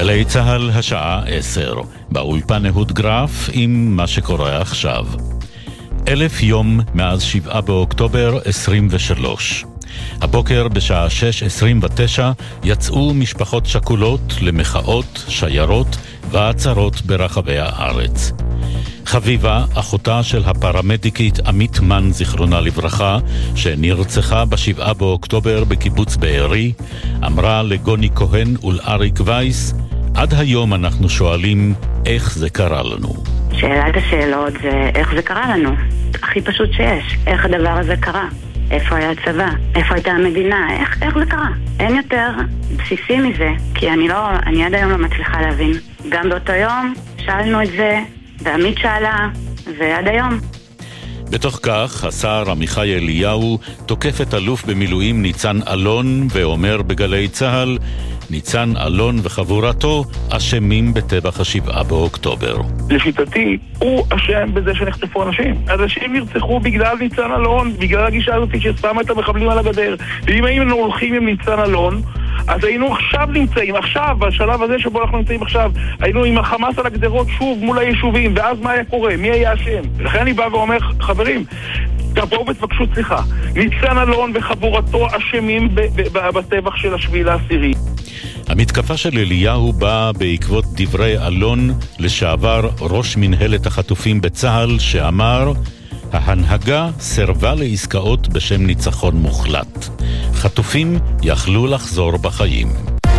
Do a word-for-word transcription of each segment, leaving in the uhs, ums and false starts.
גלי צהל השעה עשר, באולפן אהוד גרף עם מה שקורה עכשיו. אלף יום מאז שבעה באוקטובר עשרים ושלוש. הבוקר בשעה שש עשרים ותשע יצאו משפחות שכולות למחאות, שיירות ועצרות ברחבי הארץ. חביבה, אחותה של הפרמדיקית עמית מן זיכרונה לברכה, שנרצחה בשבעה באוקטובר בקיבוץ בארי, אמרה לגוני כהן ולאריק וייס, עד היום אנחנו שואלים איך זה קרה לנו. שאלת השאלות זה איך זה קרה לנו. הכי פשוט שיש. איך הדבר הזה קרה? איפה היה הצבא? איפה הייתה המדינה? איך, איך זה קרה? אין יותר בסיסי מזה, כי אני לא, אני עד היום לא מצליחה להבין. גם באותו יום שאלנו את זה, ועמית שאלה, ועד היום. בתוך כך, השר עמיחי אליהו תוקף את אלוף במילואים ניצן אלון ואומר בגלי צהל, ניצן אלון וחבורתו אשמים בטבח השבעה באוקטובר. לשיטתי, הוא אשם בזה שנחטפו אנשים. אנשים נרצחו בגלל ניצן אלון, בגלל הגישה הזאת ששמה את המחבלים על הגדר. ואם היינו הולכים עם ניצן אלון, אז היינו עכשיו נמצאים, עכשיו, בשלב הזה שבו אנחנו נמצאים עכשיו, היינו עם החמאס על הגדרות שוב מול היישובים, ואז מה היה קורה? מי היה אשם? לכן אני בא ואומר, חברים, תבואו ותבקשו סליחה. ניצן אלון וחבורתו אשמים בטבח של השביעי לעשירי. המתקפה של אליהו באה בעקבות דברי אלון לשעבר ראש מנהלת החטופים בצהל שאמר, ההנהגה סרבה לעסקאות בשם ניצחון מוחלט. חטופים יכלו לחזור בחיים.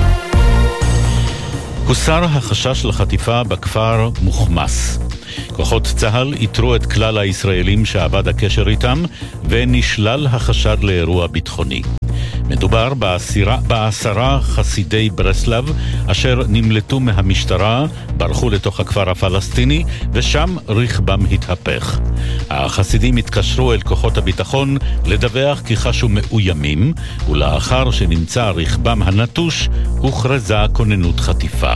הוסר החשש לחטיפה בכפר מוחמס. כוחות צהל איתרו את כלל הישראלים שעבד הקשר איתם ונשלל החשד לאירוע ביטחוני. מדובר בעשרה, בעשרה חסידי ברסלב אשר נמלטו מהמשטרה, ברחו לתוך הכפר הפלסטיני ושם רכבם התהפך. החסידים התקשרו אל כוחות הביטחון לדווח כי חשו מאוימים, ולאחר שנמצא רכבם הנטוש הוכרזה כוננות חטיפה.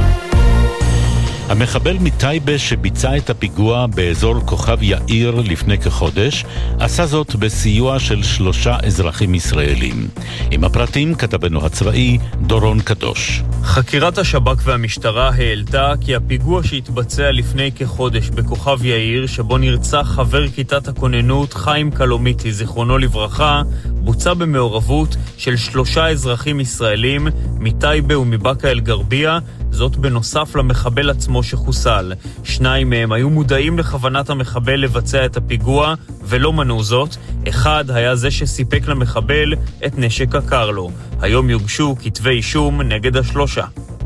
המחבל מטייבה שביצע את הפיגוע באזור כוכב יאיר לפני כחודש, עשה זאת בסיוע של שלושה אזרחים ישראלים. עם הפרטים כתבנו הצבאי דורון קדוש. חקירת השב"כ והמשטרה העלתה כי הפיגוע שהתבצע לפני כחודש בכוכב יאיר, שבו נרצח חבר כיתת הכוננות חיים קלומיטי זיכרונו לברכה, בוצע במעורבות של שלושה אזרחים ישראלים מטייבה ומבאקה אל גרבייה, זאת בנוסף למחבל עצמו שחוסל. שניים מהם היו מודעים לכוונת המחבל לבצע את הפיגוע ולא מנעו זאת. אחד היה זה שסיפק למחבל את נשק הקר לו. היום יוגשו כתבי אישום נגד השלושה.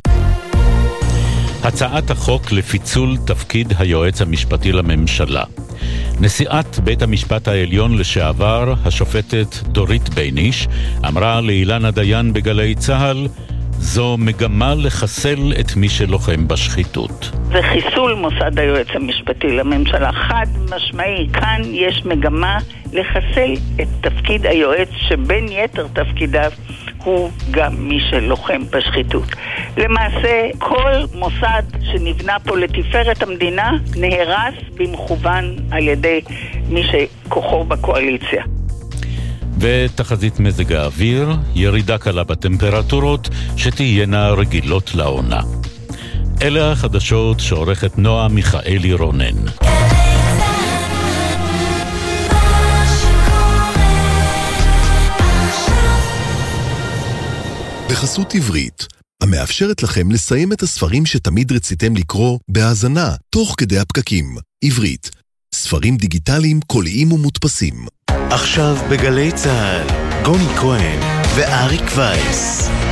הצעת החוק לפיצול תפקיד היועץ המשפטי לממשלה. נשיאת בית המשפט העליון לשעבר, השופטת דורית בייניש, אמרה לאילנה דיין בגלי צהל, זו מגמה לחסל את מי שלוחם בשחיתות. זה חיסול מוסד היועץ המשפטי לממשלה. חד משמעי, כאן יש מגמה לחסל את תפקיד היועץ שבין יתר תפקידיו הוא גם מי שלוחם בשחיתות. למעשה, כל מוסד שנבנה פה לתפארת המדינה נהרס במכוון על ידי מי שכוחו בקואליציה. ותחזית מזג האוויר, ירידה קלה בטמפרטורות שתהיינה רגילות לעונה. אלה החדשות שעורכת נועה מיכאלי רונן. בחסות עברית, המאפשרת לכם לסיים את הספרים שתמיד רציתם לקרוא בהאזנה, תוך כדי הפקקים. עברית, ספרים דיגיטליים, קוליים ומודפסים. עכשיו בגלי צהל, גוני כהן ואריק וייס.